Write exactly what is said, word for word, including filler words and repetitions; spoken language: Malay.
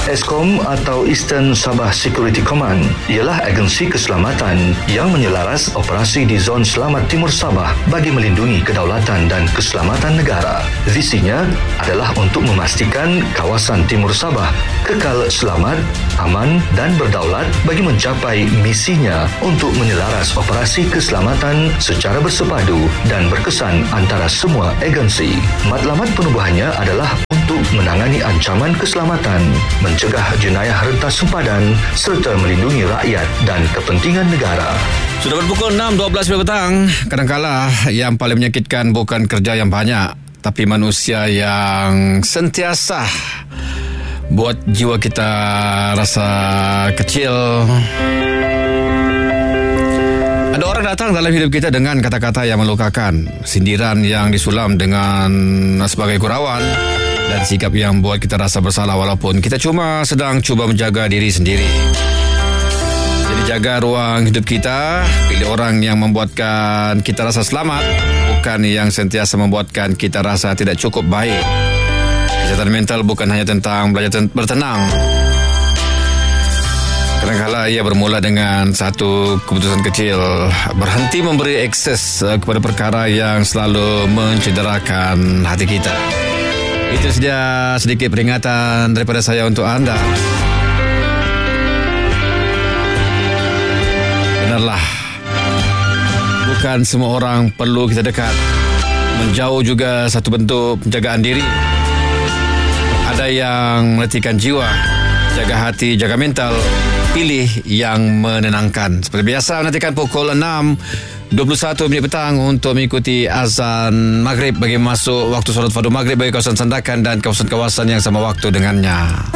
Eskom atau Eastern Sabah Security Command ialah agensi keselamatan yang menyelaras operasi di zon selamat Timur Sabah bagi melindungi kedaulatan dan keselamatan negara. Visinya adalah untuk memastikan kawasan Timur Sabah kekal selamat, aman dan berdaulat bagi mencapai misinya untuk menyelaras operasi keselamatan secara bersepadu dan berkesan antara semua agensi. Matlamat penubuhannya adalah untuk menangani ancaman keselamatan, mencegah jenayah rentas sempadan serta melindungi rakyat dan kepentingan negara. Sudah berpukul enam dua belas petang. Kadangkala yang paling menyakitkan bukan kerja yang banyak, tapi manusia yang sentiasa buat jiwa kita rasa kecil. Ada orang datang dalam hidup kita dengan kata-kata yang melukakan, sindiran yang disulam dengan sebagai gurauan, dan sikap yang buat kita rasa bersalah walaupun kita cuma sedang cuba menjaga diri sendiri. Jadi jaga ruang hidup kita, pilih orang yang membuatkan kita rasa selamat, bukan yang sentiasa membuatkan kita rasa tidak cukup baik. Kesihatan mental bukan hanya tentang belajar bertenang. Kadang-kadang ia bermula dengan satu keputusan kecil, berhenti memberi akses kepada perkara yang selalu mencederakan hati kita. Itu saja sedikit peringatan daripada saya untuk anda. Benarlah, bukan semua orang perlu kita dekat. Menjauh juga satu bentuk penjagaan diri. Ada yang meletihkan jiwa, jaga hati, jaga mental. Pilih yang menenangkan. Seperti biasa, nantikan pukul enam dua puluh satu minit petang untuk mengikuti azan maghrib bagi masuk waktu solat fardu maghrib bagi kawasan Sandakan dan kawasan-kawasan yang sama waktu dengannya.